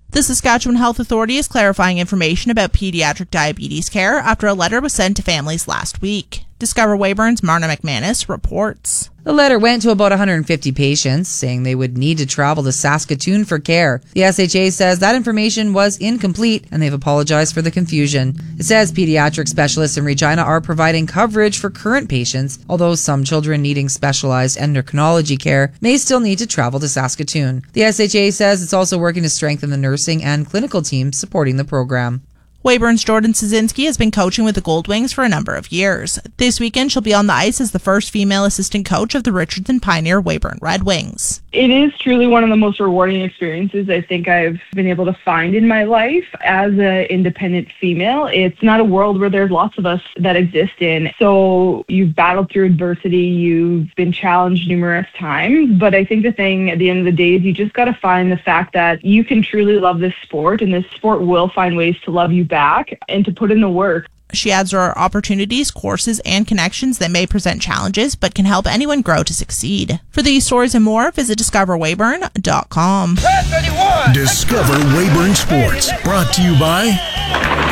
The Saskatchewan Health Authority is clarifying information about pediatric diabetes care after a letter was sent to families last week. Discover Weyburn's Marna McManus reports. The letter went to about 150 patients, saying they would need to travel to Saskatoon for care. The SHA says that information was incomplete, and they've apologized for the confusion. It says pediatric specialists in Regina are providing coverage for current patients, although some children needing specialized endocrinology care may still need to travel to Saskatoon. The SHA says it's also working to strengthen the nursing and clinical teams supporting the program. Weyburn's Jordan Szynski has been coaching with the Goldwings for a number of years. This weekend, she'll be on the ice as the first female assistant coach of the Richardson Pioneer Weyburn Red Wings. It is truly one of the most rewarding experiences I think I've been able to find in my life as an independent female. It's not a world where there's lots of us that exist in. So you've battled through adversity, you've been challenged numerous times, but I think the thing at the end of the day is you just got to find the fact that you can truly love this sport, and this sport will find ways to love you back and to put in the work. She adds there are opportunities, courses, and connections that may present challenges but can help anyone grow to succeed. For these stories and more, visit discoverweyburn.com. Discover Weyburn Sports, brought to you by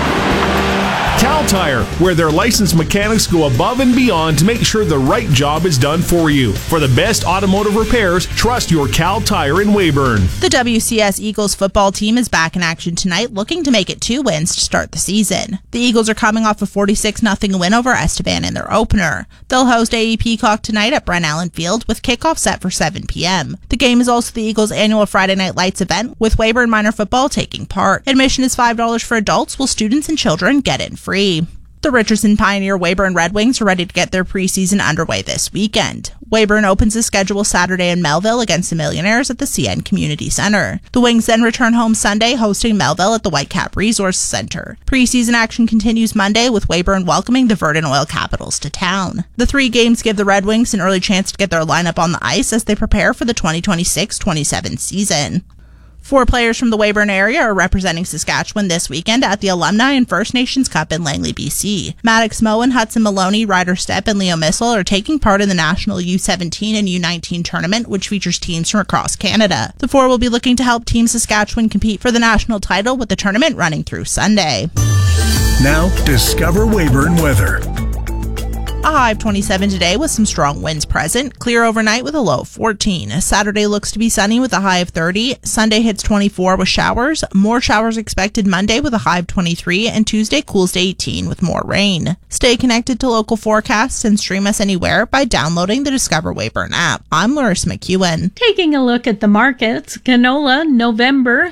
Cal Tire, where their licensed mechanics go above and beyond to make sure the right job is done for you. For the best automotive repairs, trust your Cal Tire in Weyburn. The WCS Eagles football team is back in action tonight, looking to make it 2 wins to start the season. The Eagles are coming off a 46-0 win over Estevan in their opener. They'll host AE Peacock tonight at Brent Allen Field with kickoff set for 7 p.m. The game is also the Eagles' annual Friday Night Lights event, with Weyburn minor football taking part. Admission is $5 for adults, while students and children get in free. The Richardson Pioneer Weyburn Red Wings are ready to get their preseason underway this weekend. Weyburn opens the schedule Saturday in Melville against the Millionaires at the CN Community Centre. The Wings then return home Sunday, hosting Melville at the Whitecap Resource Centre. Preseason action continues Monday, with Weyburn welcoming the Verdun Oil Capitals to town. The 3 games give the Red Wings an early chance to get their lineup on the ice as they prepare for the 2026-27 season. 4 players from the Weyburn area are representing Saskatchewan this weekend at the Alumni and First Nations Cup in Langley, BC. Maddox Moen, Hudson Maloney, Ryder Stepp, and Leo Missel are taking part in the National U17 and U19 tournament, which features teams from across Canada. The 4 will be looking to help Team Saskatchewan compete for the national title, with the tournament running through Sunday. Now, discover Weyburn weather. A high of 27 today with some strong winds present. Clear overnight with a low of 14. Saturday looks to be sunny with a high of 30. Sunday hits 24 with showers. More showers expected Monday with a high of 23. And Tuesday cools to 18 with more rain. Stay connected to local forecasts and stream us anywhere by downloading the Discover Weyburn app. I'm Larissa McEwen. Taking a look at the markets, canola November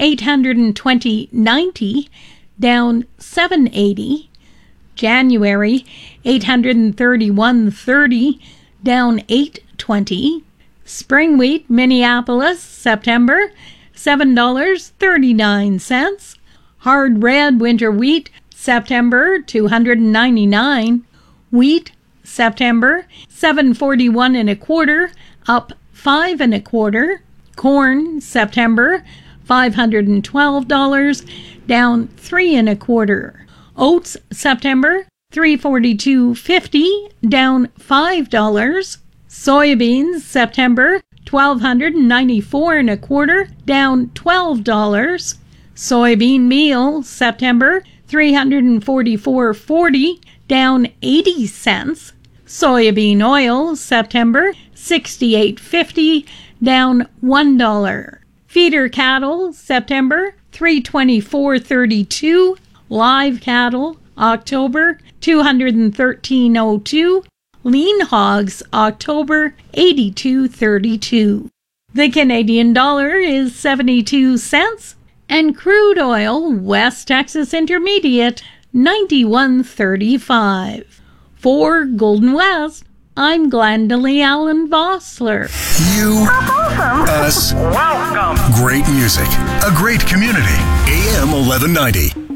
820.90 down 780. January 831.30 down 8.20. Spring wheat Minneapolis September $7.39. Hard red winter wheat September $299. Wheat September $7.41 1/4, up 5 1/4. Corn September $512, down 3 1/4. Oats September $342.50, down $5. Soybeans September $1,294 1/4, down $12. Soybean meal September $344.40, down 80 cents. Soybean oil September $68.50, down $1. Feeder cattle September $324.32. Live cattle, October, $213.02. Lean hogs, October, $82.32. The Canadian dollar is 72 cents. And crude oil, West Texas Intermediate, 91.35. For Golden West, I'm Glendalee Allen Vossler. You, us, welcome. Great music, a great community. AM 1190.